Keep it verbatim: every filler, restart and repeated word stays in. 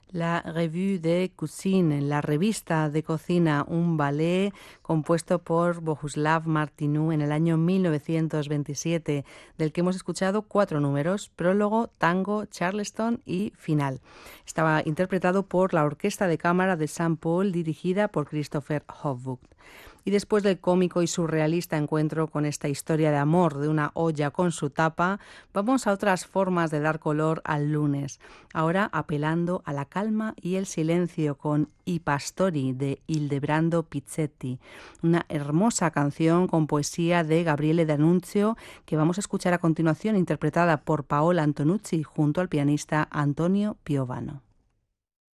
La Revue de Cuisine, la revista de cocina, un ballet compuesto por Bohuslav Martinů en el año mil novecientos veintisiete, del que hemos escuchado cuatro números: prólogo, tango, charleston y final. Estaba interpretado por la Orquesta de Cámara de Saint Paul, dirigida por Christopher Hofburg. Y después del cómico y surrealista encuentro con esta historia de amor de una olla con su tapa, vamos a otras formas de dar color al lunes, ahora apelando a la calma y el silencio con I Pastori de Ildebrando Pizzetti, una hermosa canción con poesía de Gabriele D'Annunzio que vamos a escuchar a continuación, interpretada por Paola Antonucci junto al pianista Antonio Piovano.